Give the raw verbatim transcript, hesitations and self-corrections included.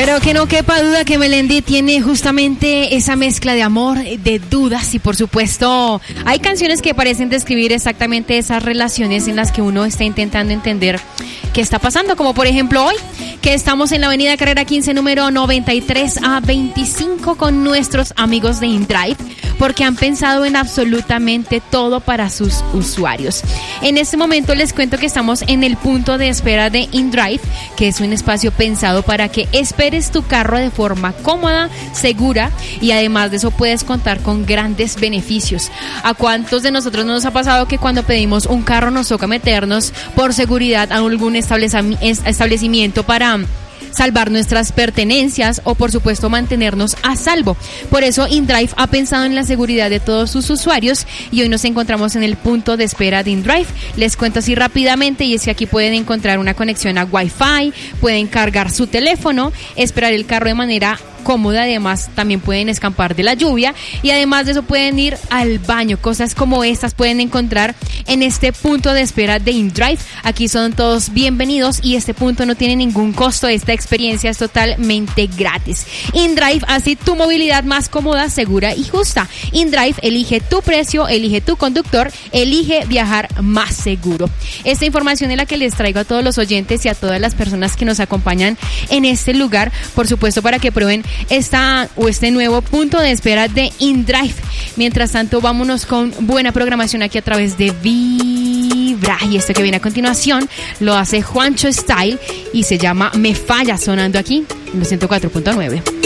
Pero que no quepa duda que Melendi tiene justamente esa mezcla de amor, de dudas y por supuesto hay canciones que parecen describir exactamente esas relaciones en las que uno está intentando entender qué está pasando, como por ejemplo hoy, que estamos en la avenida Carrera quince, número noventa y tres a veinticinco con nuestros amigos de InDrive, porque han pensado en absolutamente todo para sus usuarios. En este momento les cuento que estamos en el punto de espera de InDrive, que es un espacio pensado para que esperes tu carro de forma cómoda, segura y además de eso puedes contar con grandes beneficios. ¿A cuántos de nosotros nos ha pasado que cuando pedimos un carro nos toca meternos por seguridad a algún establecimiento para salvar nuestras pertenencias o por supuesto mantenernos a salvo? Por eso InDrive ha pensado en la seguridad de todos sus usuarios y hoy nos encontramos en el punto de espera de InDrive. Les cuento así rápidamente y es que aquí pueden encontrar una conexión a Wi-Fi, pueden cargar su teléfono, esperar el carro de manera cómoda, además también pueden escapar de la lluvia y además de eso pueden ir al baño. Cosas como estas pueden encontrar en este punto de espera de InDrive. Aquí son todos bienvenidos y este punto no tiene ningún costo. Esta experiencia es totalmente gratis. InDrive hace tu movilidad más cómoda, segura y justa. InDrive elige tu precio, elige tu conductor, elige viajar más seguro. Esta información es la que les traigo a todos los oyentes y a todas las personas que nos acompañan en este lugar, por supuesto para que prueben esta o este nuevo punto de espera de InDrive. Mientras tanto, vámonos con buena programación aquí a través de Vibra. Y esto que viene a continuación lo hace Juancho Style y se llama Me Falla, sonando aquí en los ciento cuatro punto nueve.